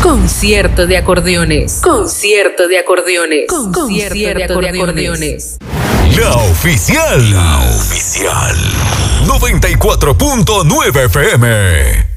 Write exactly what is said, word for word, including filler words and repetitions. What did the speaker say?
Concierto de acordeones. Concierto de acordeones. Concierto de acordeones. La oficial. La oficial. noventa y cuatro punto nueve F M.